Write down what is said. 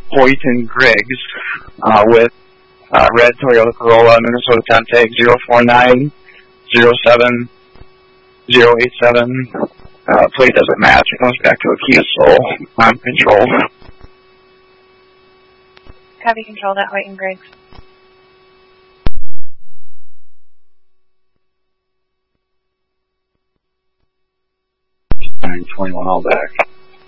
Hoyt and Griggs with red Toyota Corolla, Minnesota temp tag 04907-087. Plate doesn't match. It comes back to a Kia Soul on control. Copy control at Hoyt and Griggs. 921 all back.